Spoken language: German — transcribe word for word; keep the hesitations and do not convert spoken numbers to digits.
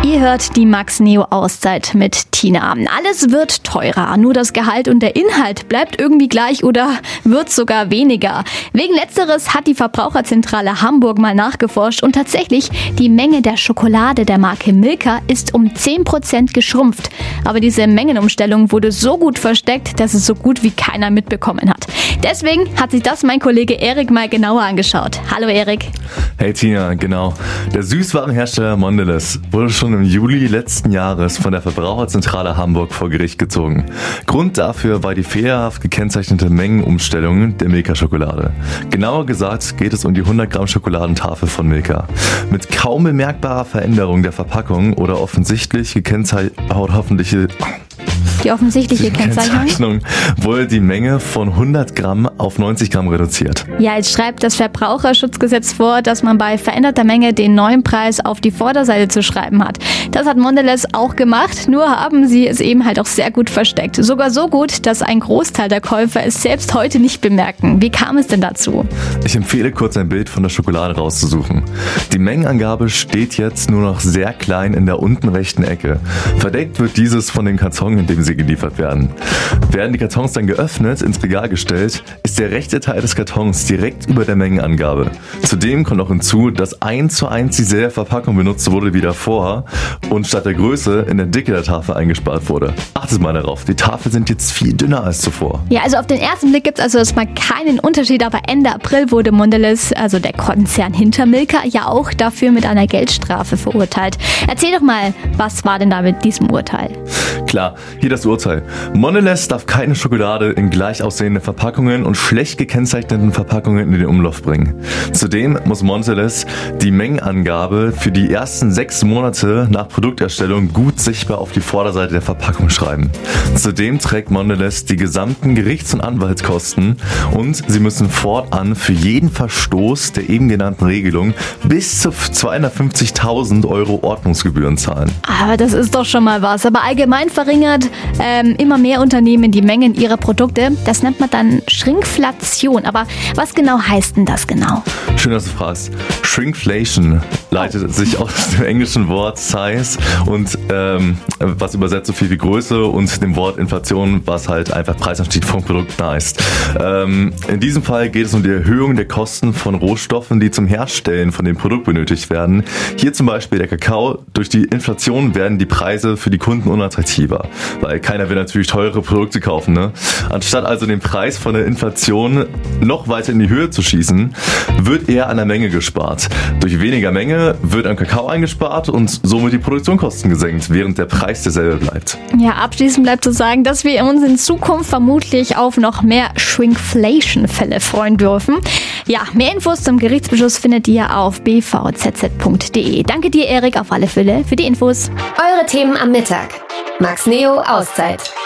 Ihr hört die Max Neo Auszeit mit Tina. Alles wird teurer, nur das Gehalt und der Inhalt bleibt irgendwie gleich oder wird sogar weniger. Wegen Letzteres hat die Verbraucherzentrale Hamburg mal nachgeforscht und tatsächlich die Menge der Schokolade der Marke Milka ist um zehn Prozent geschrumpft. Aber diese Mengenumstellung wurde so gut versteckt, dass es so gut wie keiner mitbekommen hat. Deswegen hat sich das mein Kollege Erik mal genauer angeschaut. Hallo Erik. Hey Tina, genau. Der Süßwarenhersteller Mondelez wurde schon im Juli letzten Jahres von der Verbraucherzentrale Hamburg vor Gericht gezogen. Grund dafür war die fehlerhaft gekennzeichnete Mengenumstellung der Milka-Schokolade. Genauer gesagt geht es um die hundert Gramm Schokoladentafel von Milka. Mit kaum bemerkbarer Veränderung der Verpackung oder offensichtlich gekennzeichnet, hoffentlich Die offensichtliche Kennzeichnung. Kennzeichnung wurde die Menge von hundert Gramm auf neunzig Gramm reduziert. Ja, jetzt schreibt das Verbraucherschutzgesetz vor, dass man bei veränderter Menge den neuen Preis auf die Vorderseite zu schreiben hat. Das hat Mondelez auch gemacht, nur haben sie es eben halt auch sehr gut versteckt. Sogar so gut, dass ein Großteil der Käufer es selbst heute nicht bemerken. Wie kam es denn dazu? Ich empfehle kurz ein Bild von der Schokolade rauszusuchen. Die Mengenangabe steht jetzt nur noch sehr klein in der unten rechten Ecke. Verdeckt wird dieses von dem Karton, in dem sie geliefert werden. Werden die Kartons dann geöffnet, ins Regal gestellt, ist der rechte Teil des Kartons direkt über der Mengenangabe. Zudem kommt auch hinzu, dass eins zu eins dieselbe Verpackung benutzt wurde wie davor und statt der Größe in der Dicke der Tafel eingespart wurde. Achtet mal darauf, die Tafeln sind jetzt viel dünner als zuvor. Ja, also auf den ersten Blick gibt es also erstmal keinen Unterschied, aber Ende April wurde Mondelez, also der Konzern hinter Milka, ja auch dafür mit einer Geldstrafe verurteilt. Erzähl doch mal, was war denn da mit diesem Urteil? Klar, hier das Urteil. Mondelez darf keine Schokolade in gleich aussehenden Verpackungen und schlecht gekennzeichneten Verpackungen in den Umlauf bringen. Zudem muss Mondelez die Mengenangabe für die ersten sechs Monate nach Produkterstellung gut sichtbar auf die Vorderseite der Verpackung schreiben. Zudem trägt Mondelez die gesamten Gerichts- und Anwaltskosten und sie müssen fortan für jeden Verstoß der eben genannten Regelung bis zu zweihundertfünfzigtausend Euro Ordnungsgebühren zahlen. Aber das ist doch schon mal was. Aber allgemein verringert ähm, immer mehr Unternehmen die Mengen ihrer Produkte. Das nennt man dann Shrinkflation. Aber was genau heißt denn das genau? Schön, dass du fragst. Shrinkflation leitet sich aus dem englischen Wort Size und ähm, was übersetzt so viel wie Größe und dem Wort Inflation, was halt einfach Preisanstieg vom Produkt heißt. Ähm, in diesem Fall geht es um die Erhöhung der Kosten von Rohstoffen, die zum Herstellen von dem Produkt benötigt werden. Hier zum Beispiel der Kakao. Durch die Inflation werden die Preise für die Kunden unattraktiver, weil keiner will natürlich teure Produkte kaufen, ne? Anstatt also den Preis von der Inflation noch weiter in die Höhe zu schießen, wird eher an der Menge gespart. Durch weniger Menge wird am Kakao eingespart und somit die Produktionskosten gesenkt, während der Preis derselbe bleibt. Ja, abschließend bleibt zu sagen, dass wir uns in Zukunft vermutlich auf noch mehr Shrinkflation-Fälle freuen dürfen. Ja, mehr Infos zum Gerichtsbeschluss findet ihr auf b v z z punkt d e. Danke dir, Erik, auf alle Fälle für die Infos. Eure Themen am Mittag. Max Neo Auszeit.